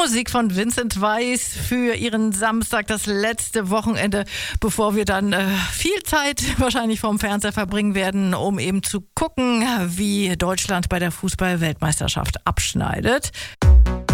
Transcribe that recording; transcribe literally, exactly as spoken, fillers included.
Musik von Vincent Weiss für ihren Samstag, das letzte Wochenende, bevor wir dann äh, viel Zeit wahrscheinlich vorm Fernseher verbringen werden, um eben zu gucken, wie Deutschland bei der Fußball-Weltmeisterschaft abschneidet.